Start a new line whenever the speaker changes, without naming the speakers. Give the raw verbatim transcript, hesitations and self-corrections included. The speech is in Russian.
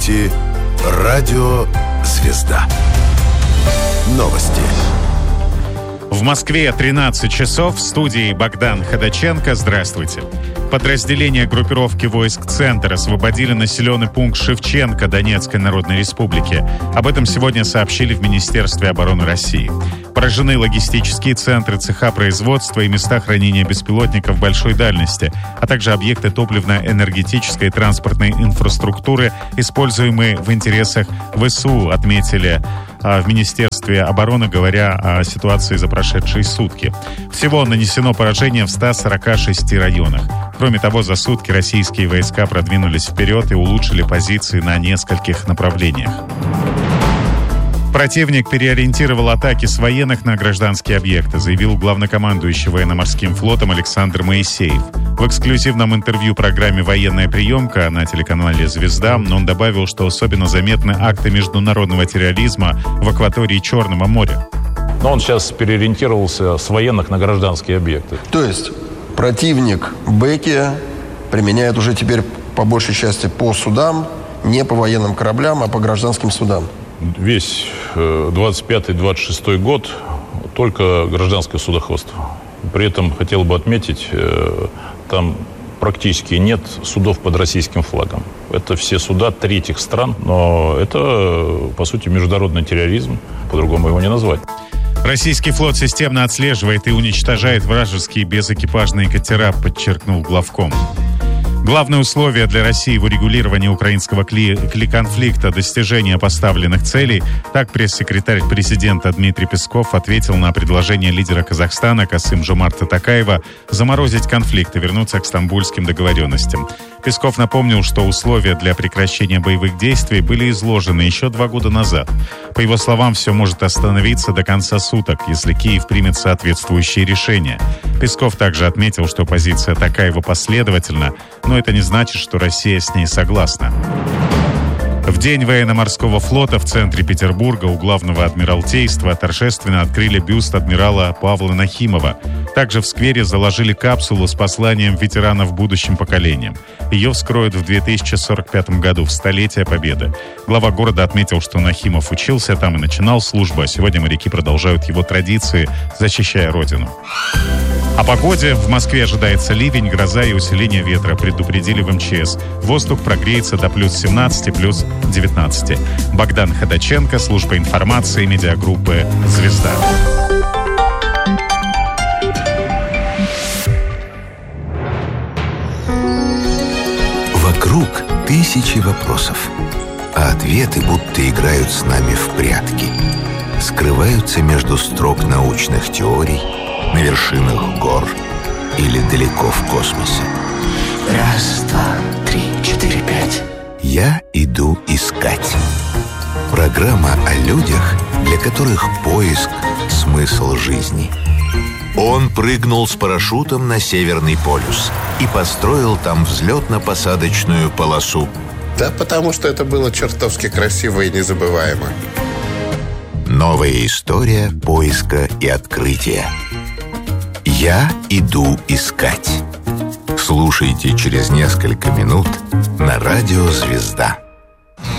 слушаете радио «Звезда». Новости.
В Москве тринадцать часов. В студии Богдан Ходаченко. Здравствуйте. Подразделения группировки войск «Центр» освободили населенный пункт Шевченко Донецкой Народной Республики. Об этом сегодня сообщили в Министерстве обороны России. Поражены логистические центры, цеха производства и места хранения беспилотников большой дальности, а также объекты топливно-энергетической и транспортной инфраструктуры, используемые в интересах ВСУ, отметили в Министерстве обороны, говоря о ситуации за прошедшие сутки. Всего нанесено поражение в ста сорока шести районах. Кроме того, за сутки российские войска продвинулись вперед и улучшили позиции на нескольких направлениях. Противник переориентировал атаки с военных на гражданские объекты, заявил главнокомандующий военно-морским флотом Александр Моисеев. В эксклюзивном интервью программе «Военная приемка» на телеканале «Звезда» он добавил, что особенно заметны акты международного терроризма в акватории Черного моря.
Но он сейчас переориентировался с военных на гражданские объекты.
То есть противник Бэки применяет уже теперь по большей части по судам, не по военным кораблям, а по гражданским судам.
Весь двадцать пятый — двадцать шестой год только гражданское судоходство. При этом хотел бы отметить, там практически нет судов под российским флагом. Это все суда третьих стран, но это, по сути, международный терроризм, по-другому его не назвать.
Российский флот системно отслеживает и уничтожает вражеские безэкипажные катера, подчеркнул главком. Главное условие для России в урегулировании украинского кли- кли- конфликта – достижение поставленных целей. Так пресс-секретарь президента Дмитрий Песков ответил на предложение лидера Казахстана Касым-Жомарта Токаева заморозить конфликт и вернуться к стамбульским договоренностям. Песков напомнил, что условия для прекращения боевых действий были изложены еще два года назад. По его словам, все может остановиться до конца суток, если Киев примет соответствующие решения. Песков также отметил, что позиция Токаева последовательна, но это не значит, что Россия с ней согласна. В День военно-морского флота в центре Петербурга у главного адмиралтейства торжественно открыли бюст адмирала Павла Нахимова. Также в сквере заложили капсулу с посланием ветеранов будущим поколениям. Ее вскроют в две тысячи сорок пятом году, в столетие Победы. Глава города отметил, что Нахимов учился там и начинал службу, а сегодня моряки продолжают его традиции, защищая родину. О погоде. В Москве ожидается ливень, гроза и усиление ветра, предупредили в эм че эс. Воздух прогреется до плюс семнадцати, плюс девятнадцати. Богдан Ходаченко, служба информации медиагруппы «Звезда».
Вокруг тысячи вопросов, а ответы будто играют с нами в прятки. Скрываются между строк научных теорий, на вершинах гор или далеко в космосе.
Раз, два, три, четыре, пять.
Я иду искать. Программа о людях, для которых поиск – смысл жизни. Он прыгнул с парашютом на Северный полюс и построил там взлетно-посадочную полосу.
Да потому что это было чертовски красиво и незабываемо.
Новая история поиска и открытия. Я иду искать. Слушайте через несколько минут на радио «Звезда».